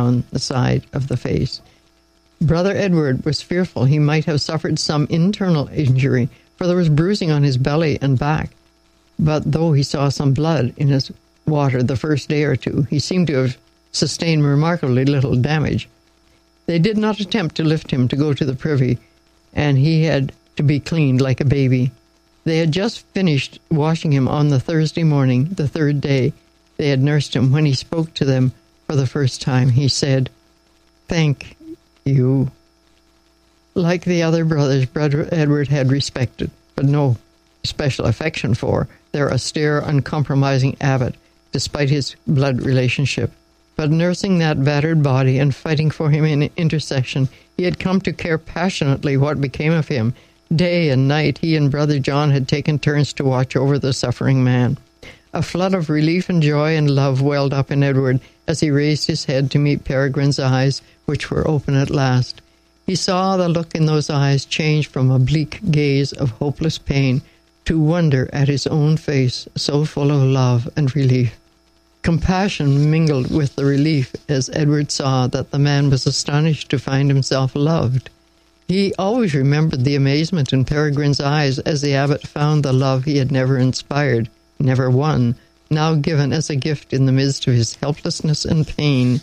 down the side of the face. Brother Edward was fearful he might have suffered some internal injury, for there was bruising on his belly and back. But though he saw some blood in his water the first day or two, he seemed to have sustained remarkably little damage. They did not attempt to lift him to go to the privy, and he had to be cleaned like a baby. They had just finished washing him on the Thursday morning, the third day they had nursed him. When he spoke to them for the first time, he said, "Thank you." Like the other brothers, Brother Edward had respected, but no special affection for, their austere, uncompromising abbot, despite his blood relationship. But nursing that battered body and fighting for him in intercession, he had come to care passionately what became of him. Day and night, he and Brother John had taken turns to watch over the suffering man. A flood of relief and joy and love welled up in Edward as he raised his head to meet Peregrine's eyes, which were open at last. He saw the look in those eyes change from a bleak gaze of hopeless pain to wonder at his own face, so full of love and relief. Compassion mingled with the relief as Edward saw that the man was astonished to find himself loved. He always remembered the amazement in Peregrine's eyes as the abbot found the love he had never inspired, never won, now given as a gift in the midst of his helplessness and pain.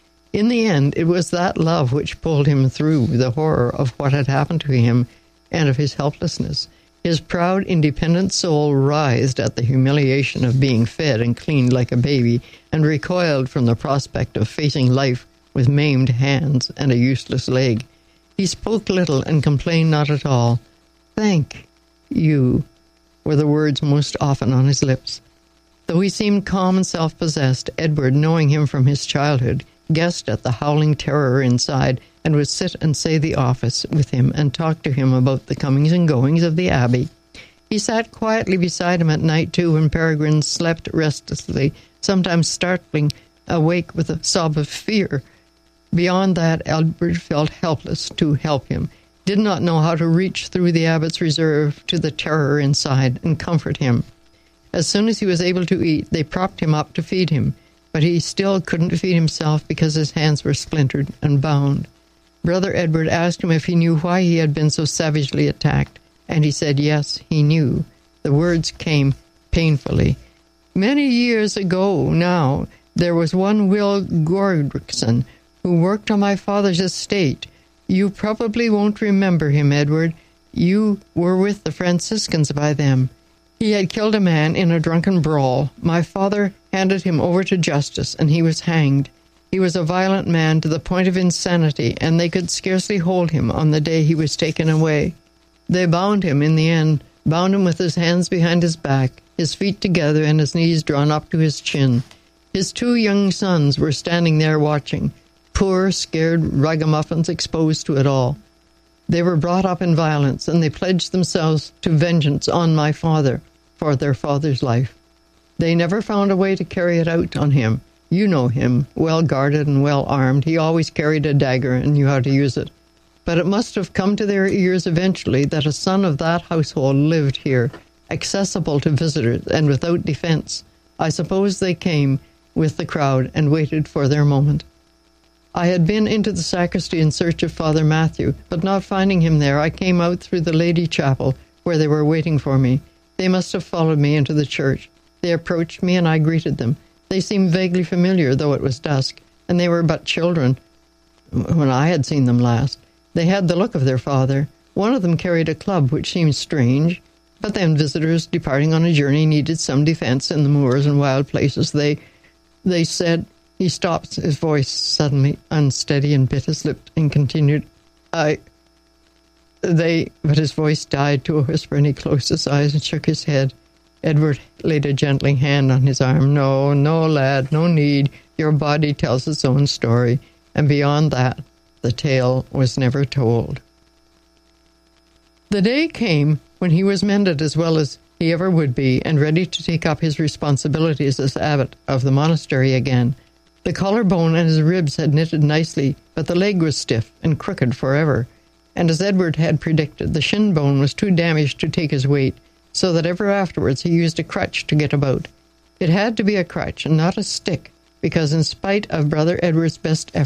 In the end, it was that love which pulled him through the horror of what had happened to him and of his helplessness. His proud, independent soul writhed at the humiliation of being fed and cleaned like a baby, and recoiled from the prospect of facing life with maimed hands and a useless leg. He spoke little and complained not at all. "Thank you," were the words most often on his lips. Though he seemed calm and self-possessed, Edward, knowing him from his childhood, guessed at the howling terror inside, and would sit and say the office with him and talk to him about the comings and goings of the abbey. He sat quietly beside him at night, too, when Peregrine slept restlessly, sometimes startling awake with a sob of fear. Beyond that, Edward felt helpless to help him, did not know how to reach through the abbot's reserve to the terror inside and comfort him. As soon as he was able to eat, they propped him up to feed him, but he still couldn't feed himself because his hands were splintered and bound. Brother Edward asked him if he knew why he had been so savagely attacked, and he said yes, he knew. The words came painfully. "Many years ago now, there was one Will Gordrickson who worked on my father's estate. You probably won't remember him, Edward. You were with the Franciscans by then. He had killed a man in a drunken brawl. My father handed him over to justice, and he was hanged. He was a violent man to the point of insanity, and they could scarcely hold him on the day he was taken away. They bound him in the end, bound him with his hands behind his back, his feet together and his knees drawn up to his chin. His 2 young sons were standing there watching, poor, scared ragamuffins exposed to it all. They were brought up in violence, and they pledged themselves to vengeance on my father for their father's life. They never found a way to carry it out on him. You know him, well guarded and well armed. He always carried a dagger and knew how to use it. But it must have come to their ears eventually that a son of that household lived here, accessible to visitors and without defense. I suppose they came with the crowd and waited for their moment. I had been into the sacristy in search of Father Matthew, but not finding him there, I came out through the Lady Chapel, where they were waiting for me. They must have followed me into the church. They approached me, and I greeted them. They seemed vaguely familiar, though it was dusk, and they were but children when I had seen them last. They had the look of their father. One of them carried a club, which seemed strange, but then visitors departing on a journey needed some defense in the moors and wild places. They said... He stopped, his voice suddenly unsteady, and bit his lip and continued, but his voice died to a whisper, and he closed his eyes and shook his head. Edward laid a gently hand on his arm. No, lad, no need. Your body tells its own story, and beyond that, the tale was never told. The day came when he was mended as well as he ever would be, and ready to take up his responsibilities as abbot of the monastery again. The collarbone and his ribs had knitted nicely, but the leg was stiff and crooked forever. And as Edward had predicted, the shin bone was too damaged to take his weight, so that ever afterwards he used a crutch to get about. It had to be a crutch and not a stick, because in spite of Brother Edward's best efforts,